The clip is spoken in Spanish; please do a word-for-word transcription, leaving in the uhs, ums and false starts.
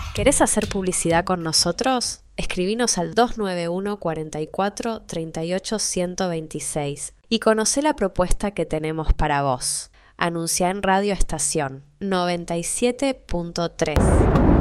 ¿Querés hacer publicidad con nosotros? Escribinos al dos nueve uno, cuatro cuatro, tres ocho, uno dos seis y conocé la propuesta que tenemos para vos. Anuncia en Radio Estación noventa y siete punto tres.